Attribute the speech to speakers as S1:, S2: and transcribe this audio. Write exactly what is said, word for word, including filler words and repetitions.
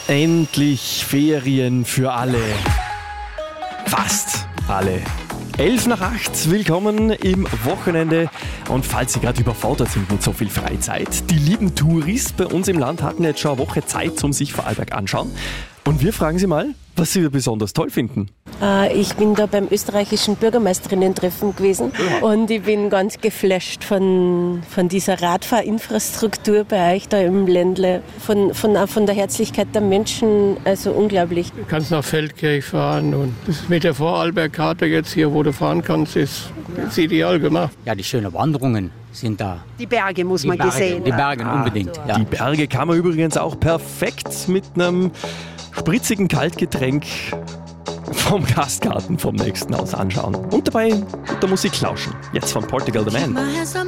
S1: Endlich Ferien für alle. Fast alle. Elf nach acht, willkommen im Wochenende. Und falls Sie gerade überfordert sind mit so viel Freizeit, die lieben Touris bei uns im Land hatten jetzt schon eine Woche Zeit zum sich Vorarlberg anschauen. Und wir fragen Sie mal, was Sie besonders toll finden.
S2: Äh, ich bin da beim österreichischen Bürgermeisterinnen-Treffen gewesen und ich bin ganz geflasht von, von dieser Radfahrinfrastruktur bei euch da im Ländle, von, von, auch von der Herzlichkeit der Menschen, also unglaublich.
S3: Du kannst nach Feldkirch fahren und das mit der Vorarlberg-Karte jetzt hier, wo du fahren kannst, ist, ist ideal gemacht.
S4: Ja, die schönen Wanderungen sind da.
S5: Die Berge muss
S4: Die
S5: man
S4: Berge,
S5: gesehen
S4: Die
S5: haben.
S4: Berge unbedingt. Ja.
S1: Die Berge kann man übrigens auch perfekt mit einem spritzigen Kaltgetränk vom Gastgarten vom nächsten Haus anschauen. Und dabei mit der Musik lauschen. Jetzt von Portugal The Man.